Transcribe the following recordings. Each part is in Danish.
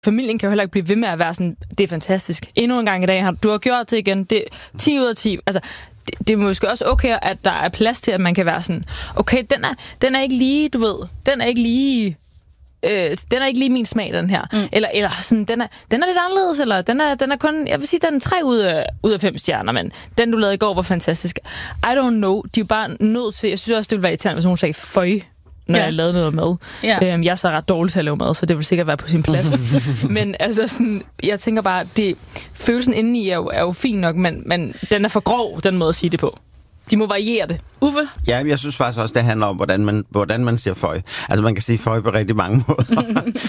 familien kan jo heller ikke blive ved med at være sådan, det er fantastisk. Endnu en gang i dag, du har gjort det igen, det er 10 ud af 10. Altså, det er måske også okay, at der er plads til, at man kan være sådan, okay, den er ikke lige, du ved, den er ikke lige min smag, den her. Eller sådan, den er lidt anderledes, eller den er kun, jeg vil sige, den er 3 ud af 5 stjerner, men den, du lavede i går, var fantastisk. I don't know, de er jo bare nødt til, jeg synes også, det ville være irriterende, hvis nogen sagde, føj, når jeg lavede noget mad. Jeg er så ret dårlig til at lave mad, så det vil sikkert være på sin plads. Men altså sådan, jeg tænker bare, følelsen indeni er jo fin nok, men den er for grov, den måde at sige det på. De må variere det. Uffe? Ja, jeg synes faktisk også, det handler om, hvordan man siger føj. Altså, man kan sige føj på rigtig mange måder.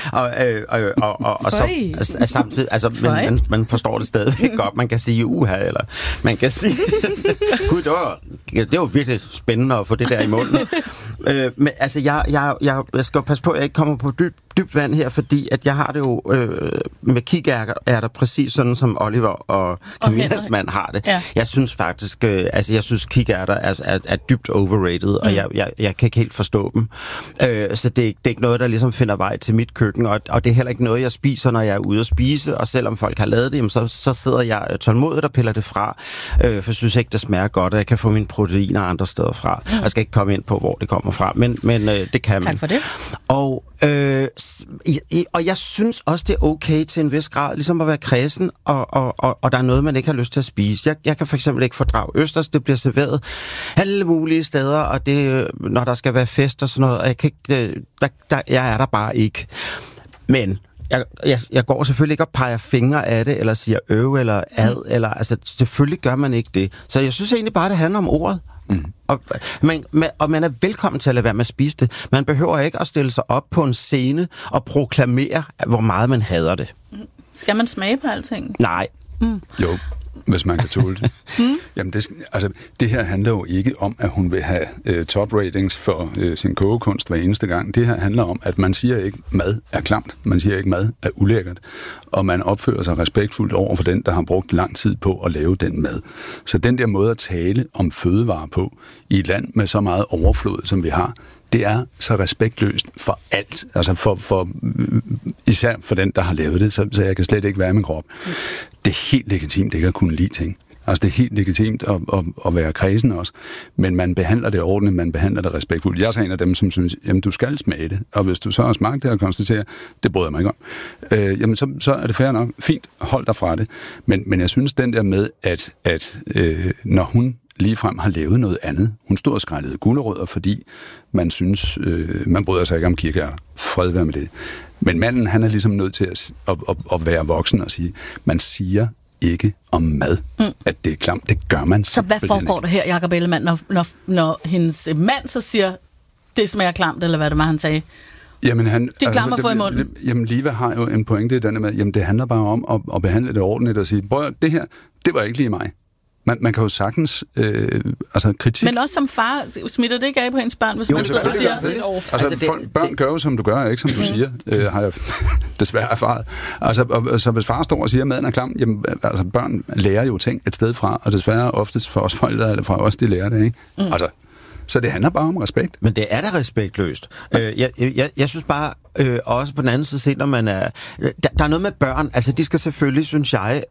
og så samtidig, altså, man forstår det stadigvæk godt. Man kan sige uha, eller man kan sige... Gud, det var virkelig spændende at få det der i munden. Men altså, jeg skal passe på, at jeg ikke kommer på dybt vand her, fordi at jeg har det jo med kikærter præcis sådan, som Oliver og Camillas mand har det. Ja. Jeg synes faktisk, kikærter er dybt overrated, og jeg kan ikke helt forstå dem. Så det er ikke noget, der ligesom finder vej til mit køkken, og det er heller ikke noget, jeg spiser, når jeg er ude at spise, og selvom folk har lavet det, jamen, så sidder jeg tålmodigt og piller det fra, for jeg synes ikke, det smager godt, og jeg kan få mine proteiner andre steder fra. Jeg skal ikke komme ind på, hvor det kommer fra, men det kan man. Tak for det. Og jeg synes også, det er okay til en vis grad, ligesom at være kræsen, og der er noget, man ikke har lyst til at spise. Jeg kan for eksempel ikke fordrage østers, det bliver serveret alle mulige steder, og det, når der skal være fest og sådan noget, og jeg kan ikke, jeg er der bare ikke. Men jeg går selvfølgelig ikke og peger fingre af det, eller siger eller ad, eller altså selvfølgelig gør man ikke det. Så jeg synes egentlig bare, det handler om ordet. Og man er velkommen til at lade være med at spise det. Man behøver ikke at stille sig op på en scene og proklamere, hvor meget man hader det. Skal man smage på alting? Nej. Jo, hvis man kan tåle det. Jamen, det her handler jo ikke om, at hun vil have top ratings for sin kogekunst hver eneste gang. Det her handler om, at man siger ikke, mad er klamt. Man siger ikke, mad er ulækkert. Og man opfører sig respektfuldt over for den, der har brugt lang tid på at lave den mad. Så den der måde at tale om fødevarer på i et land med så meget overflod, som vi har, det er så respektløst for alt. Altså især for den, der har lavet det, så jeg kan slet ikke være i min krop. Det er helt legitimt ikke at kunne lide ting. Altså det er helt legitimt at være kredsen også. Men man behandler det ordentligt, man behandler det respektfuldt. Jeg er så en af dem, som synes, jamen du skal smage det. Og hvis du så har smagt det og konstaterer, det bryder jeg mig ikke om. Jamen så er det fair nok. Fint, hold dig fra det. Men jeg synes den der med, at når hun ligefrem har lavet noget andet. Hun stod og skrællede gulerødder, fordi man synes, man bryder sig ikke om kikærter. Fred være med det. Men manden, han er ligesom nødt til at være voksen og sige, man siger ikke om mad, at det er klamt. Det gør man simpelthen. Så hvad foregår der her, Jakob Ellemann, når hendes mand så siger, det smager klamt, eller hvad det var, han sagde? Jamen, det er klamt at få i munden. Jamen, Liva har jo en pointe i denne med, jamen det handler bare om at behandle det ordentligt og sige, det her, det var ikke lige mig. Man kan jo sagtens kritik. Men også som far, smitter det ikke af på hendes børn, hvis man sidder og siger... Børn gør jo, som du gør, ikke som du siger, har jeg desværre erfaret. Altså, hvis far står og siger, at maden er klam, jamen, altså, børn lærer jo ting et sted fra, og desværre oftest for os forældre, eller fra os, de lærer det, ikke? Altså, så det handler bare om respekt. Men det er da respektløst. Jeg synes bare, også på den anden side, set, når man er... Der er noget med børn. Altså, de skal selvfølgelig, synes jeg,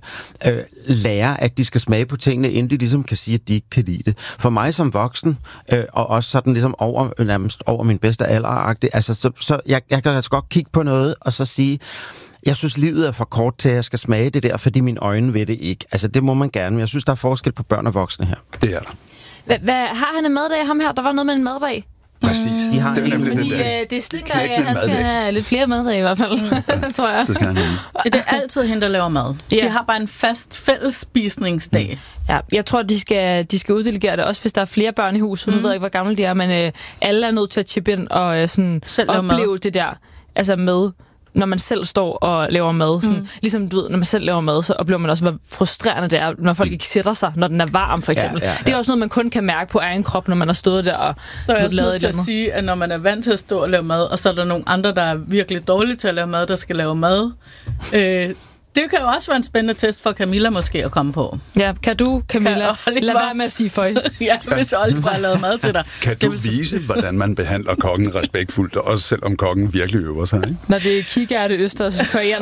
lære, at de skal smage på tingene, inden de ligesom kan sige, at de ikke kan lide det. For mig som voksen, og også sådan ligesom nærmest over min bedste alder, altså, så jeg kan altså godt kigge på noget, og så sige... Jeg synes, livet er for kort til, at jeg skal smage det der, fordi mine øjne ved det ikke. Altså, det må man gerne, men jeg synes, der er forskel på børn og voksne her. Det er der. Hvad har han en maddag, ham her? Der var noget med en maddag. Præcis. De har det er nemlig fordi det er slikdag, han skal have lidt flere maddage i hvert fald, tror jeg. Det skal han nemlig. Det er altid hende, der laver mad. Ja. De har bare en fast fællesspisningsdag. Ja, jeg tror, de skal uddelegere det, også hvis der er flere børn i huset. Nu ved jeg ikke, hvor gamle de er, men alle er nødt til at chippe ind og sådan opleve det der, altså med... Når man selv står og laver mad. Sådan, ligesom du ved, når man selv laver mad, så oplever man også, hvor frustrerende det er, når folk ikke sætter sig, når den er varm, for eksempel. Ja. Det er også noget, man kun kan mærke på egen krop, når man har stået der og så er jeg også nødt til at sige, at når man er vant til at stå og lave mad, og så er der nogle andre, der er virkelig dårlige til at lave mad, der skal lave mad, Det kan jo også være en spændende test for Camilla måske at komme på. Ja, kan du, Camilla, lad være med at sige føj. Ja, hvis Oliver har lavet mad til dig. Kan du vise, hvordan man behandler kokken respektfuldt, også selvom kokken virkelig øver sig, ikke? Når det er kikærte, østers, koreaner